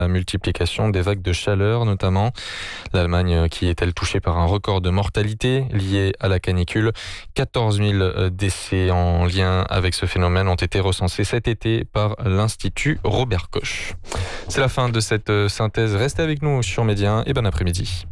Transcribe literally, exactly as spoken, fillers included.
La multiplication des vagues de chaleur notamment. L'Allemagne qui est-elle touchée par un record de mortalité lié à la canicule. quatorze mille décès en lien avec ce phénomène ont été recensés cet été par l'Institut Robert Koch. C'est la fin de cette synthèse. Restez avec nous sur Média un et bon après-midi.